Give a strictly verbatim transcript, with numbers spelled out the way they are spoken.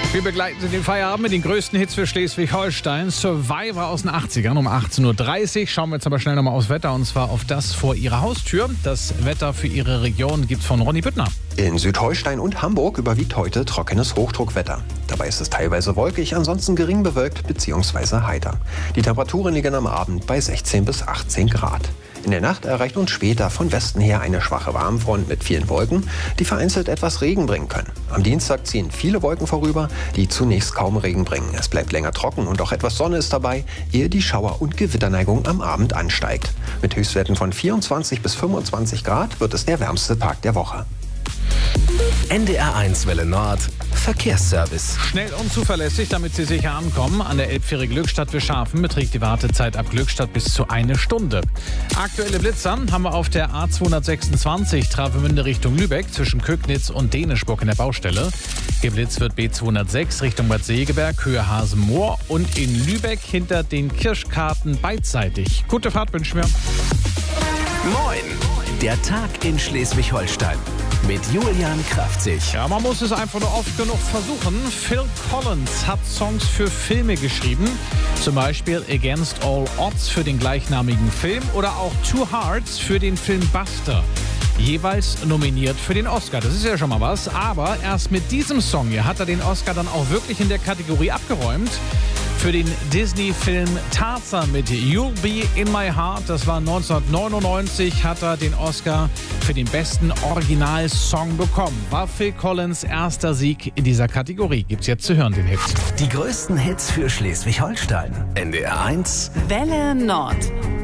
Wir begleiten Sie den Feierabend mit den größten Hits für Schleswig-Holstein. Survivor aus den achtzigern um achtzehn Uhr dreißig. Schauen wir jetzt aber schnell nochmal aufs Wetter, und zwar auf das vor Ihrer Haustür. Das Wetter für Ihre Region gibt's von Ronny Büttner. In Südholstein und Hamburg überwiegt heute trockenes Hochdruckwetter. Dabei ist es teilweise wolkig, ansonsten gering bewölkt bzw. heiter. Die Temperaturen liegen am Abend bei sechzehn bis achtzehn Grad. In der Nacht erreicht uns später von Westen her eine schwache Warmfront mit vielen Wolken, die vereinzelt etwas Regen bringen können. Am Dienstag ziehen viele Wolken vorüber, die zunächst kaum Regen bringen. Es bleibt länger trocken und auch etwas Sonne ist dabei, ehe die Schauer- und Gewitterneigung am Abend ansteigt. Mit Höchstwerten von vierundzwanzig bis fünfundzwanzig Grad wird es der wärmste Tag der Woche. N D R eins Welle Nord Verkehrsservice. Schnell und zuverlässig, damit Sie sicher ankommen. An der Elbfähre Glückstadt-Wischhafen beträgt die Wartezeit ab Glückstadt bis zu eine Stunde. Aktuelle Blitzer haben wir auf der A zweihundertsechsundzwanzig Travemünde Richtung Lübeck zwischen Kögnitz und Dänischburg in der Baustelle. Geblitzt wird B zweihundertsechs Richtung Bad Segeberg, Höhe Hasenmoor und in Lübeck hinter den Kirschkarten beidseitig. Gute Fahrt wünschen wir. Moin! Der Tag in Schleswig-Holstein. Mit Julian Kraftzig. Ja, man muss es einfach nur oft genug versuchen. Phil Collins hat Songs für Filme geschrieben. Zum Beispiel Against All Odds für den gleichnamigen Film oder auch Two Hearts für den Film Buster. Jeweils nominiert für den Oscar. Das ist ja schon mal was. Aber erst mit diesem Song hier hat er den Oscar dann auch wirklich in der Kategorie abgeräumt. Für den Disney-Film Tarzan mit You'll Be In My Heart. Das war neunzehnhundertneunundneunzig, hat er den Oscar für den besten Originalsong bekommen. War Phil Collins erster Sieg in dieser Kategorie. Gibt's jetzt zu hören, den Hit. Die größten Hits für Schleswig-Holstein. N D R eins Welle Nord.